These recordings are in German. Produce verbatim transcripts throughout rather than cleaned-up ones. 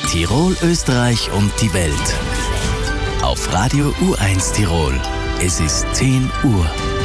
Tirol, Österreich und die Welt. Auf Radio U eins Tirol. Es ist zehn Uhr.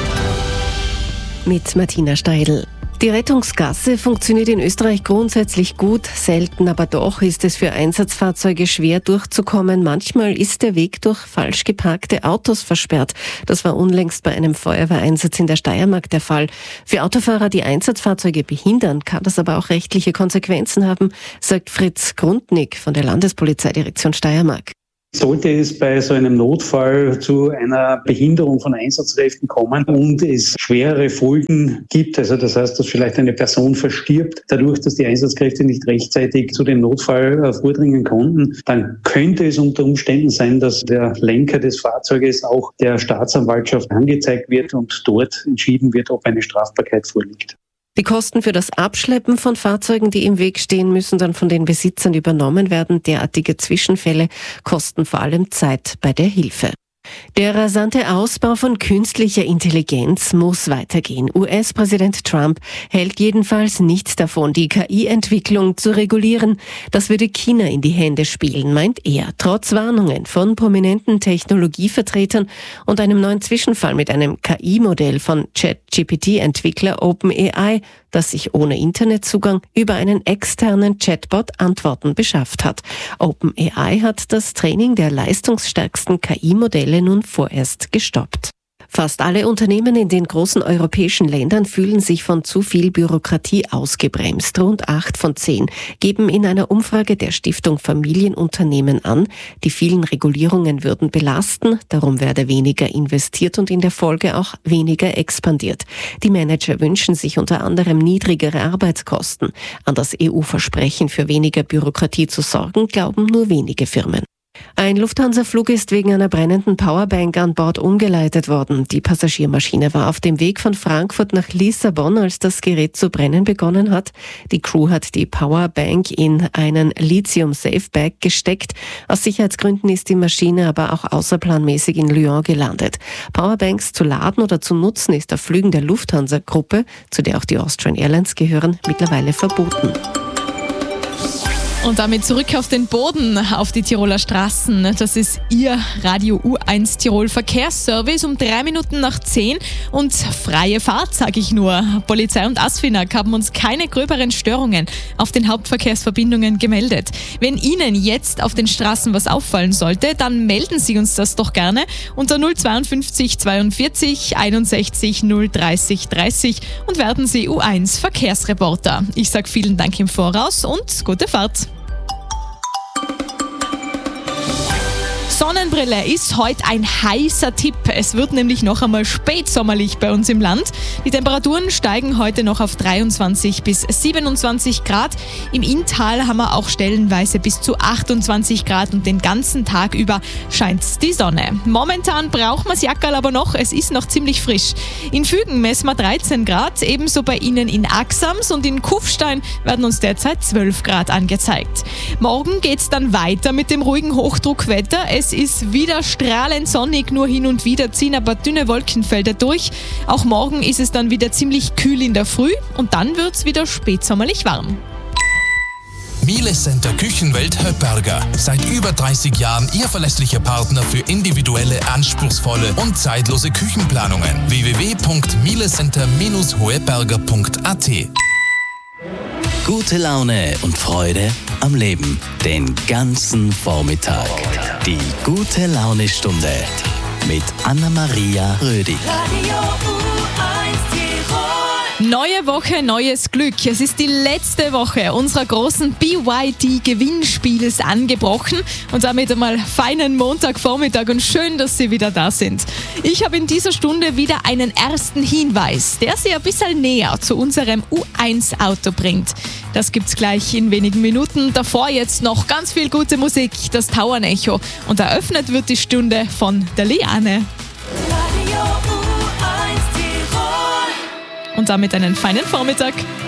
Mit Martina Steidl. Die Rettungsgasse funktioniert in Österreich grundsätzlich gut, selten aber doch ist es für Einsatzfahrzeuge schwer durchzukommen. Manchmal ist der Weg durch falsch geparkte Autos versperrt. Das war unlängst bei einem Feuerwehreinsatz in der Steiermark der Fall. Für Autofahrer, die Einsatzfahrzeuge behindern, kann das aber auch rechtliche Konsequenzen haben, sagt Fritz Grundnick von der Landespolizeidirektion Steiermark. Sollte es bei so einem Notfall zu einer Behinderung von Einsatzkräften kommen und es schwere Folgen gibt, also das heißt, dass vielleicht eine Person verstirbt, dadurch, dass die Einsatzkräfte nicht rechtzeitig zu dem Notfall vordringen konnten, dann könnte es unter Umständen sein, dass der Lenker des Fahrzeuges auch der Staatsanwaltschaft angezeigt wird und dort entschieden wird, ob eine Strafbarkeit vorliegt. Die Kosten für das Abschleppen von Fahrzeugen, die im Weg stehen, müssen dann von den Besitzern übernommen werden. Derartige Zwischenfälle kosten vor allem Zeit bei der Hilfe. Der rasante Ausbau von künstlicher Intelligenz muss weitergehen. U S-Präsident Trump hält jedenfalls nichts davon, die K I-Entwicklung zu regulieren. Das würde China in die Hände spielen, meint er. Trotz Warnungen von prominenten Technologievertretern und einem neuen Zwischenfall mit einem K I-Modell von Chat-G P T-Entwickler OpenAI, das sich ohne Internetzugang über einen externen Chatbot Antworten beschafft hat. OpenAI hat das Training der leistungsstärksten K I-Modelle nun vorerst gestoppt. Fast alle Unternehmen in den großen europäischen Ländern fühlen sich von zu viel Bürokratie ausgebremst. Rund acht von zehn geben in einer Umfrage der Stiftung Familienunternehmen an, die vielen Regulierungen würden belasten, darum werde weniger investiert und in der Folge auch weniger expandiert. Die Manager wünschen sich unter anderem niedrigere Arbeitskosten. An das E U-Versprechen für weniger Bürokratie zu sorgen, glauben nur wenige Firmen. Ein Lufthansa-Flug ist wegen einer brennenden Powerbank an Bord umgeleitet worden. Die Passagiermaschine war auf dem Weg von Frankfurt nach Lissabon, als das Gerät zu brennen begonnen hat. Die Crew hat die Powerbank in einen Lithium-Safe-Bag gesteckt. Aus Sicherheitsgründen ist die Maschine aber auch außerplanmäßig in Lyon gelandet. Powerbanks zu laden oder zu nutzen ist auf Flügen der Lufthansa-Gruppe, zu der auch die Austrian Airlines gehören, mittlerweile verboten. Und damit zurück auf den Boden, auf die Tiroler Straßen. Das ist Ihr Radio U eins Tirol Verkehrsservice um drei Minuten nach zehn und freie Fahrt, sage ich nur. Polizei und ASFINAG haben uns keine gröberen Störungen auf den Hauptverkehrsverbindungen gemeldet. Wenn Ihnen jetzt auf den Straßen was auffallen sollte, dann melden Sie uns das doch gerne unter null zweiundfünfzig zweiundvierzig einundsechzig null dreißig dreißig und werden Sie U eins Verkehrsreporter. Ich sage vielen Dank im Voraus und gute Fahrt. Sonnenbrille ist heute ein heißer Tipp. Es wird nämlich noch einmal spätsommerlich bei uns im Land. Die Temperaturen steigen heute noch auf dreiundzwanzig bis siebenundzwanzig Grad. Im Inntal haben wir auch stellenweise bis zu achtundzwanzig Grad und den ganzen Tag über scheint die Sonne. Momentan braucht man das Jackerl aber noch, es ist noch ziemlich frisch. In Fügen messen wir dreizehn Grad, ebenso bei Ihnen in Axams und in Kufstein werden uns derzeit zwölf Grad angezeigt. Morgen geht's dann weiter mit dem ruhigen Hochdruckwetter. Es ist wieder strahlend sonnig, nur hin und wieder ziehen aber dünne Wolkenfelder durch. Auch morgen ist es dann wieder ziemlich kühl in der Früh und dann wird's wieder spätsommerlich warm. Miele Center Küchenwelt Höpperger. Seit über dreißig Jahren Ihr verlässlicher Partner für individuelle, anspruchsvolle und zeitlose Küchenplanungen. w w w punkt mielecenter Bindestrich hoeberger punkt a t. Gute Laune und Freude am Leben. Den ganzen Vormittag. Die gute Laune-Stunde mit Anna-Maria Rödi. Neue Woche, neues Glück. Es ist die letzte Woche unserer großen B Y D-Gewinnspiels angebrochen und damit einmal feinen Montagvormittag und schön, dass Sie wieder da sind. Ich habe in dieser Stunde wieder einen ersten Hinweis, der Sie ein bisschen näher zu unserem U eins Auto bringt. Das gibt's gleich in wenigen Minuten. Davor jetzt noch ganz viel gute Musik, das Tauernecho. Und eröffnet wird die Stunde von der Liane. Und damit einen feinen Vormittag.